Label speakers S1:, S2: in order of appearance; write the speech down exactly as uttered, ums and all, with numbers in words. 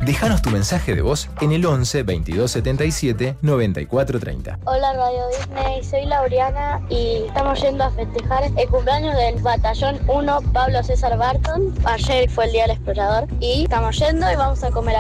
S1: Déjanos tu mensaje de voz en el once veintidós setenta y siete noventa y cuatro treinta.
S2: Hola Radio Disney, soy Lauriana y estamos yendo a festejar el cumpleaños del Batallón uno Pablo César Barton. Ayer fue el Día del Explorador y estamos yendo y vamos a comer